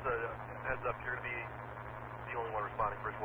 just a heads up, you're going to be the only one responding for